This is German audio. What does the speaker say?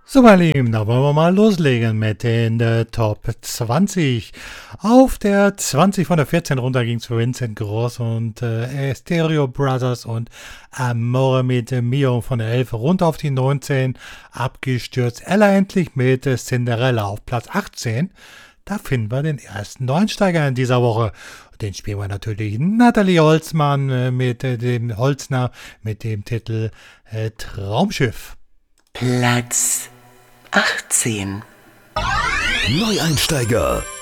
So, meine Lieben, da wollen wir mal loslegen mit den Top 20. Auf der 20 von der 14 runter ging es für Vincent Gross und Stereo Brothers und Amore mit Mio von der 11 runter auf die 19. Abgestürzt Ella endlich mit Cinderella auf Platz 18. Da finden wir den ersten Neunsteiger in dieser Woche. Den spielen wir natürlich Nathalie Holzmann mit dem Holzner mit dem Titel Traumschiff. Platz 18. Neueinsteiger